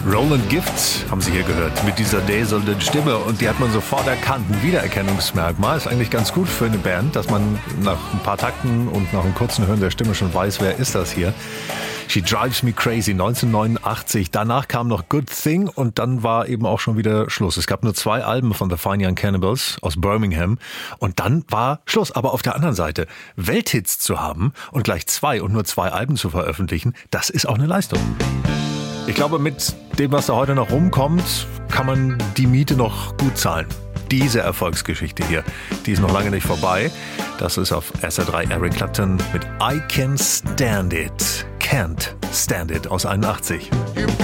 Roland Gift haben Sie hier gehört, mit dieser näselnden Stimme, und die hat man sofort erkannt. Ein Wiedererkennungsmerkmal ist eigentlich ganz gut für eine Band, dass man nach ein paar Takten und nach einem kurzen Hören der Stimme schon weiß, wer ist das hier. She Drives Me Crazy, 1989. Danach kam noch Good Thing und dann war eben auch schon wieder Schluss. Es gab nur 2 Alben von The Fine Young Cannibals aus Birmingham und dann war Schluss. Aber auf der anderen Seite, Welthits zu haben und gleich 2 und nur 2 Alben zu veröffentlichen, das ist auch eine Leistung. Ich glaube, mit dem, was da heute noch rumkommt, kann man die Miete noch gut zahlen. Diese Erfolgsgeschichte hier, die ist noch lange nicht vorbei. Das ist auf SR3 Eric Clapton mit I Can't Stand It. Can't Stand It aus 81.